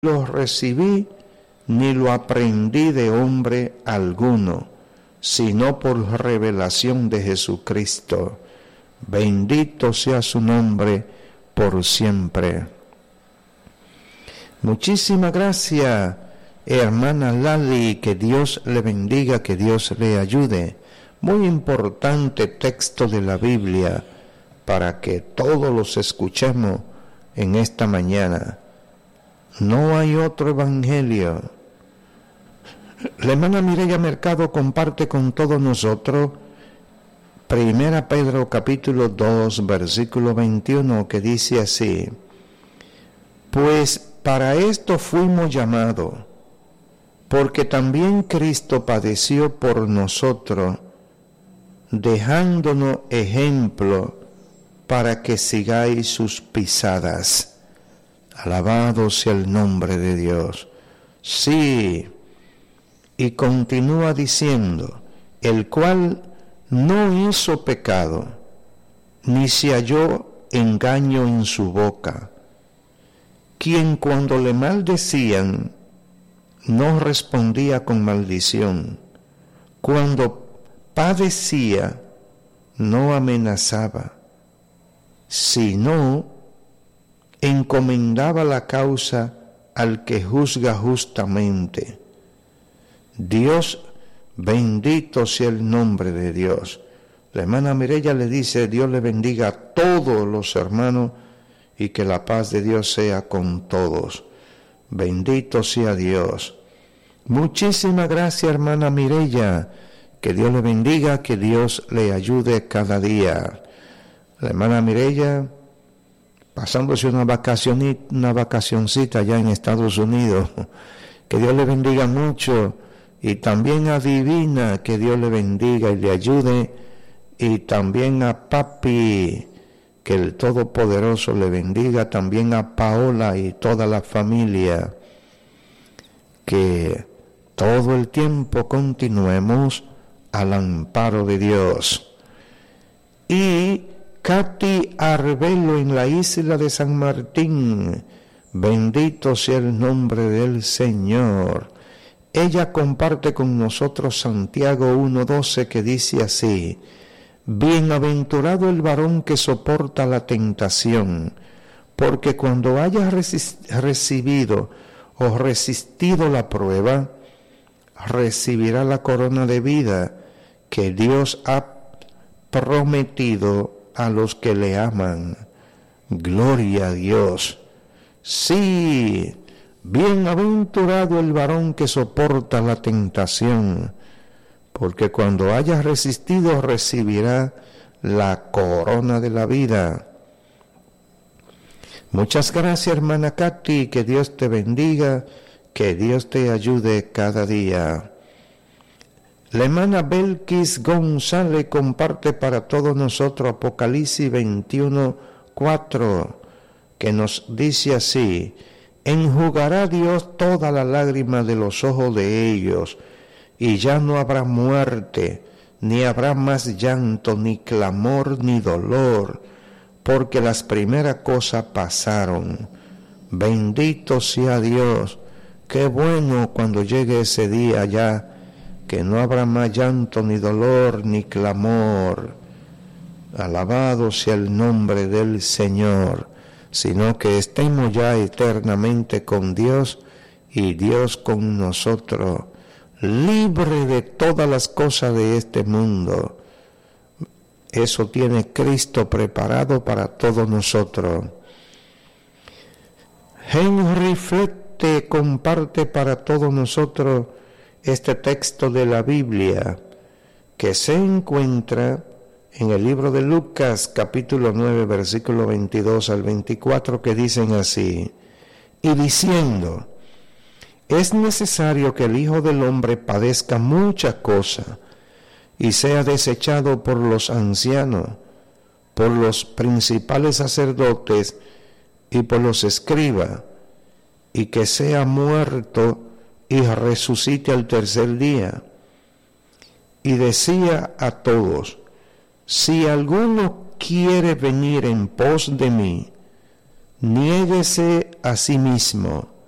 lo recibí ni lo aprendí de hombre alguno, sino por revelación de Jesucristo. Bendito sea su nombre por siempre. Muchísimas gracias, hermana Lali, que Dios le bendiga, que Dios le ayude. Muy importante texto de la Biblia para que todos los escuchemos en esta mañana. No hay otro evangelio. La hermana Mireya Mercado comparte con todos nosotros 1 Pedro capítulo 2 versículo 21, que dice así: pues para esto fuimos llamados, porque también Cristo padeció por nosotros, dejándonos ejemplo para que sigáis sus pisadas. Alabado sea el nombre de Dios. Sí, y continúa diciendo, el cual no hizo pecado, ni se halló engaño en su boca, quien cuando le maldecían, no respondía con maldición, cuando padecía, no amenazaba, sino encomendaba la causa al que juzga justamente. Dios, bendito sea el nombre de Dios. La hermana Mireya le dice: Dios le bendiga a todos los hermanos y que la paz de Dios sea con todos. Bendito sea Dios. Muchísimas gracias, hermana Mireya. Que Dios le bendiga, que Dios le ayude cada día. La hermana Mireya pasándose una vacacioncita allá en Estados Unidos. Que Dios le bendiga mucho. Y también a Divina, que Dios le bendiga y le ayude. Y también a Papi, que el Todopoderoso le bendiga. También a Paola y toda la familia. Que todo el tiempo continuemos al amparo de Dios. Y Katy Arbelo en la isla de San Martín, bendito sea el nombre del Señor. Ella comparte con nosotros Santiago 1:12, que dice así: bienaventurado el varón que soporta la tentación, porque cuando haya recibido o resistido la prueba, recibirá la corona de vida que Dios ha prometido a los que le aman. Gloria a Dios. Sí, bienaventurado el varón que soporta la tentación, porque cuando haya resistido recibirá la corona de la vida. Muchas gracias, hermana Katy, que Dios te bendiga, que Dios te ayude cada día. La hermana Belkis González comparte para todos nosotros Apocalipsis 21:4, que nos dice así: enjugará Dios toda la lágrima de los ojos de ellos, y ya no habrá muerte, ni habrá más llanto, ni clamor, ni dolor, porque las primeras cosas pasaron. Bendito sea Dios. Qué bueno cuando llegue ese día ya, que no habrá más llanto, ni dolor, ni clamor. Alabado sea el nombre del Señor, sino que estemos ya eternamente con Dios y Dios con nosotros, libre de todas las cosas de este mundo. Eso tiene Cristo preparado para todos nosotros. Henry Flete comparte para todos nosotros este texto de la Biblia, que se encuentra en el libro de Lucas, capítulo 9, versículo 22 al 24, que dicen así: y diciendo, es necesario que el Hijo del Hombre padezca muchas cosas, y sea desechado por los ancianos, por los principales sacerdotes y por los escribas, y que sea muerto y resucite al tercer día. Y decía a todos: si alguno quiere venir en pos de mí, niéguese a sí mismo,